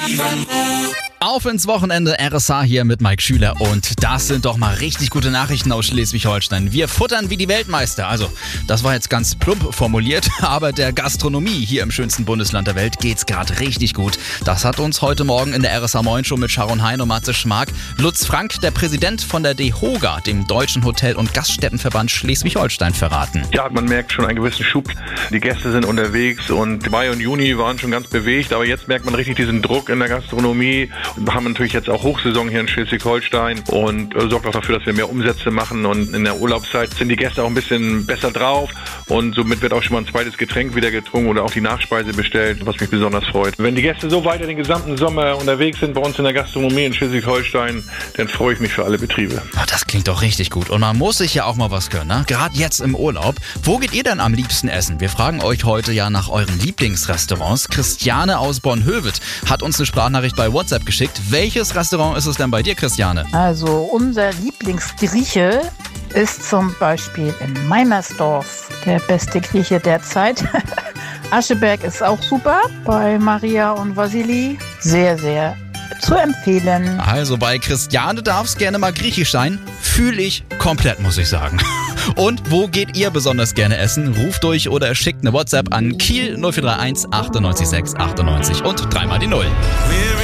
Auf ins Wochenende, RSA hier mit Mike Schüler und das sind doch mal richtig gute Nachrichten aus Schleswig-Holstein. Wir futtern wie die Weltmeister. Also, das war jetzt ganz plump formuliert, aber der Gastronomie hier im schönsten Bundesland der Welt geht's gerade richtig gut. Das hat uns heute Morgen in der RSA Moin Show mit Sharon Hein und Matze Schmark Lutz Frank, der Präsident von der DEHOGA, dem Deutschen Hotel- und Gaststättenverband Schleswig-Holstein, verraten. Ja, man merkt schon einen gewissen Schub. Die Gäste sind unterwegs und Mai und Juni waren schon ganz bewegt, aber jetzt merkt man richtig diesen Druck in der Gastronomie. Wir haben natürlich jetzt auch Hochsaison hier in Schleswig-Holstein und sorgt auch dafür, dass wir mehr Umsätze machen, und in der Urlaubszeit sind die Gäste auch ein bisschen besser drauf und somit wird auch schon mal ein zweites Getränk wieder getrunken oder auch die Nachspeise bestellt, was mich besonders freut. Wenn die Gäste so weiter den gesamten Sommer unterwegs sind bei uns in der Gastronomie in Schleswig-Holstein, dann freue ich mich für alle Betriebe. Oh, das klingt doch richtig gut und man muss sich ja auch mal was gönnen, ne? Gerade jetzt im Urlaub. Wo geht ihr denn am liebsten essen? Wir fragen euch heute ja nach euren Lieblingsrestaurants. Christiane aus Bornhöved hat uns eine Sprachnachricht bei WhatsApp geschickt. Welches Restaurant ist es denn bei dir, Christiane? Also unser Lieblingsgrieche ist zum Beispiel in Meimersdorf der beste Grieche derzeit. Ascheberg ist auch super, bei Maria und Vasili sehr, sehr zu empfehlen. Also bei Christiane darf es gerne mal griechisch sein. Fühle ich komplett, muss ich sagen. Und wo geht ihr besonders gerne essen? Ruft durch oder schickt eine WhatsApp an Kiel 0431 98 6 98 und dreimal die 0.